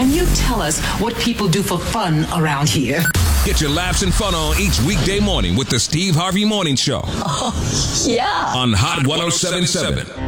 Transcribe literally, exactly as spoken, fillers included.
Can you tell us what people do for fun around here? Get your laughs and fun on each weekday morning with the Steve Harvey Morning Show. Oh, yeah. On Hot one oh seven point seven.